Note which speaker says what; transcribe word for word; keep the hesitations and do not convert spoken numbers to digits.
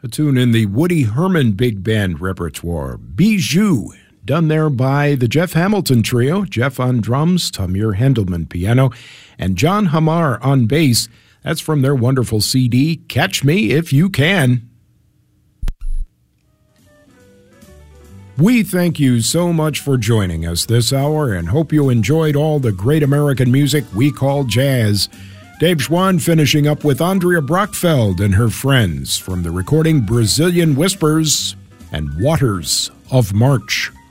Speaker 1: a tune in the Woody Herman Big Band repertoire, Bijou, done there by the Jeff Hamilton Trio, Jeff on drums, Tamir Hendelman piano, and John Hamar on bass. That's from their wonderful C D, Catch Me If You Can. We thank you so much for joining us this hour and hope you enjoyed all the great American music we call jazz. Dave Schwann finishing up with Andrea Brockfeld and her friends from the recording Brazilian Whispers and Waters of March.